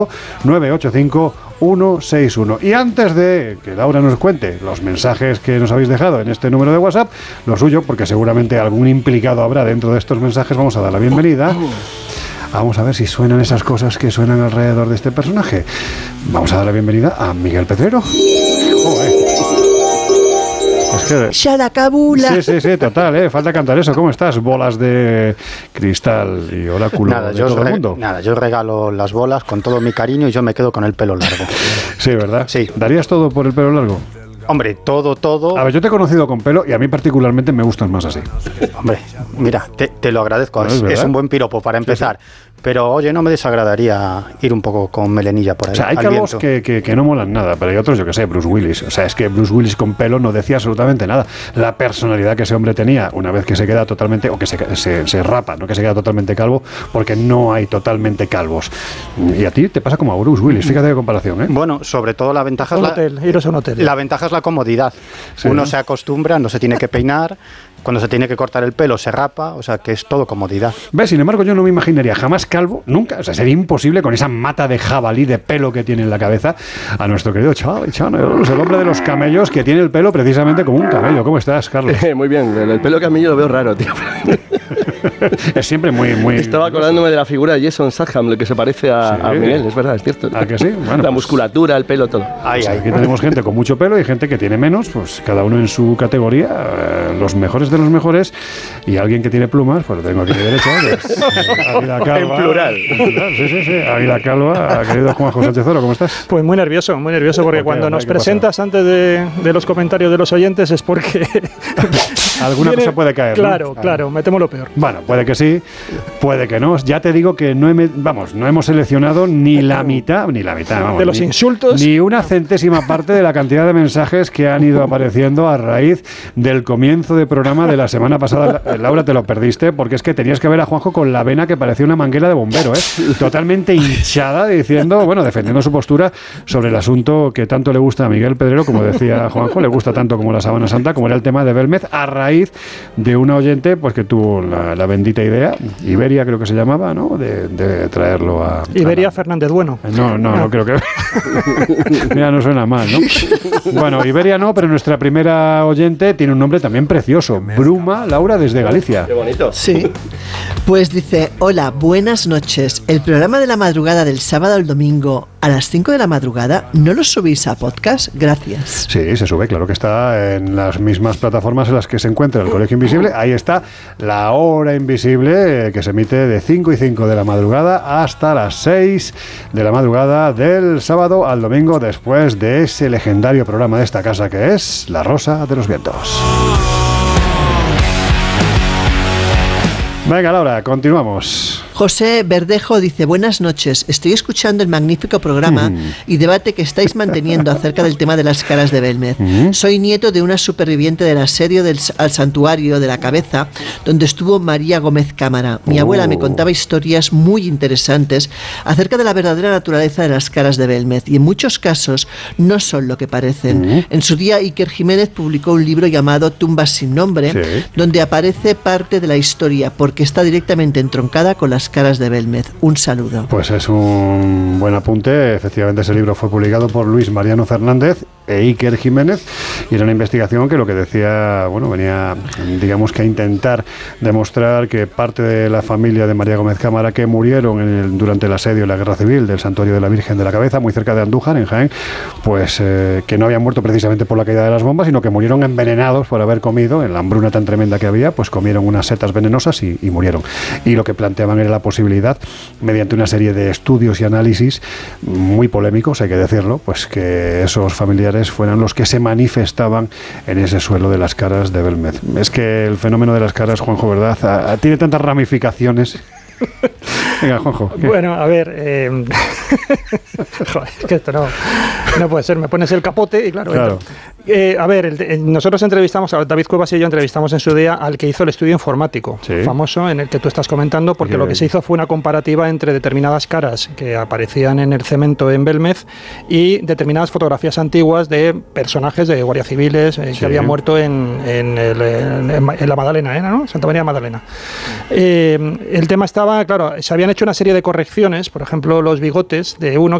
985-161. Y antes de que Laura nos cuente los mensajes que nos habéis dejado en este número de WhatsApp, lo suyo, porque seguramente algún implicado habrá dentro de estos mensajes, vamos a dar la bienvenida. Vamos a ver si suenan esas cosas que suenan alrededor de este personaje. Vamos a dar la bienvenida a Miguel Pedrero. Joder. Es que... Sharacabula. Sí, total, falta cantar eso. ¿Cómo estás? Bolas de cristal y oráculo de todo el mundo. Nada, yo regalo las bolas con todo mi cariño y yo me quedo con el pelo largo. Sí, ¿verdad? Sí. ¿Darías todo por el pelo largo? Hombre, todo. A ver, yo te he conocido con pelo y a mí particularmente me gustan más así. Hombre, mira, te lo agradezco. No, es un buen piropo para empezar. Sí. Pero, oye, no me desagradaría ir un poco con melenilla por ahí. O sea, hay calvos que no molan nada, pero hay otros, yo que sé, Bruce Willis. O sea, es que Bruce Willis con pelo no decía absolutamente nada. La personalidad que ese hombre tenía, una vez que se queda totalmente, o que se rapa, no que se queda totalmente calvo, porque no hay totalmente calvos. Y a ti te pasa como a Bruce Willis, fíjate qué comparación, ¿eh? Bueno, sobre todo la ventaja iros a un hotel. La ventaja es la comodidad. Sí, uno se acostumbra, no se tiene que peinar. Cuando se tiene que cortar el pelo se rapa, o sea que es todo comodidad. ¿Ves? Sin embargo, yo no me imaginaría jamás calvo, nunca. O sea, sería imposible con esa mata de jabalí de pelo que tiene en la cabeza a nuestro querido Charlie Chanos, el hombre de los camellos que tiene el pelo precisamente como un camello. ¿Cómo estás, Carlos? Muy bien, el pelo camello lo veo raro, tío. Es siempre muy... Estaba acordándome de la figura de Jason Statham, lo que se parece a Miguel, es verdad, es cierto. ¿A que sí? Bueno, la musculatura, el pelo, todo. Pues aquí tenemos gente con mucho pelo y gente que tiene menos, pues cada uno en su categoría, los mejores de los mejores, y alguien que tiene plumas, pues lo tengo aquí de derecha, pues, Águila Calva. En plural. Sí. Águila Calva, querido Juanjo Sánchez Oro, ¿cómo estás? Pues muy nervioso, porque cuando nos presentas antes de los comentarios de los oyentes es porque... Alguna cosa puede caer, Claro, ¿no? claro, me temo lo peor. Bueno, puede que sí, puede que no. Ya te digo que no hemos seleccionado ni la mitad, vamos, de los insultos. Ni una centésima parte de la cantidad de mensajes que han ido apareciendo a raíz del comienzo de programa de la semana pasada. Laura, te lo perdiste porque es que tenías que ver a Juanjo con la vena que parecía una manguera de bombero, totalmente hinchada, diciendo, defendiendo su postura sobre el asunto que tanto le gusta a Miguel Pedrero, como decía Juanjo, le gusta tanto como la Sábana Santa, como era el tema de Belmez, a raíz de una oyente pues que tuvo la bendita idea, Iberia creo que se llamaba, ¿no? De traerlo a... Iberia Fernández Bueno. No creo que... Mira, no suena mal, ¿no? Bueno, Iberia no, pero nuestra primera oyente tiene un nombre también precioso, Bruma Laura desde Galicia. Qué bonito. Sí. Pues dice, hola, buenas noches. El programa de la madrugada del sábado al domingo a las 5 de la madrugada, ¿no lo subís a podcast? Gracias. Sí, se sube, claro que está en las mismas plataformas en las que se encuentra el Colegio Invisible. Ahí está La Hora Invisible, que se emite de 5 y 5 de la madrugada hasta las 6 de la madrugada del sábado al domingo, después de ese legendario programa de esta casa que es La Rosa de los Vientos. Venga, Laura, continuamos. José Verdejo dice, buenas noches, estoy escuchando el magnífico programa y debate que estáis manteniendo acerca del tema de las caras de Belmez. Soy nieto de una superviviente del asedio al santuario de la Cabeza, donde estuvo María Gómez Cámara. Mi abuela me contaba historias muy interesantes acerca de la verdadera naturaleza de las caras de Belmez, y en muchos casos no son lo que parecen. En su día Iker Jiménez publicó un libro llamado Tumbas sin nombre, donde aparece parte de la historia, porque está directamente entroncada con las caras de Belmez. Un saludo. Pues es un buen apunte. Efectivamente, ese libro fue publicado por Luis Mariano Fernández e Iker Jiménez, y era una investigación que lo que decía, venía, digamos, que a intentar demostrar que parte de la familia de María Gómez Cámara que murieron durante el asedio y la guerra civil del santuario de la Virgen de la Cabeza, muy cerca de Andújar, en Jaén, pues que no habían muerto precisamente por la caída de las bombas, sino que murieron envenenados por haber comido, en la hambruna tan tremenda que había, pues comieron unas setas venenosas y murieron. Y lo que planteaban era la posibilidad, mediante una serie de estudios y análisis muy polémicos, hay que decirlo, pues que esos familiares fueran los que se manifestaban en ese suelo de las caras de Belmez. Es que el fenómeno de las caras, Juanjo, ¿verdad? Tiene tantas ramificaciones. Venga, Juanjo. ¿Qué? Bueno, a ver... Joder, es que esto no puede ser. Me pones el capote y claro. A ver, nosotros entrevistamos, a David Cuevas y yo entrevistamos en su día al que hizo el estudio informático, famoso, en el que tú estás comentando, porque lo que se hizo fue una comparativa entre determinadas caras que aparecían en el cemento en Belmez y determinadas fotografías antiguas de personajes de guardias civiles que habían muerto en la Madalena, ¿no? Santa María Magdalena. El tema estaba, claro, se habían hecho una serie de correcciones, por ejemplo, los bigotes de uno